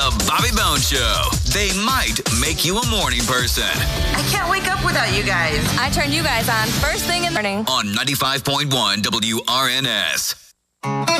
The Bobby Bones Show. They might make you a morning person. I can't wake up without you guys. I turned you guys on first thing in the morning. On 95.1 WRNS.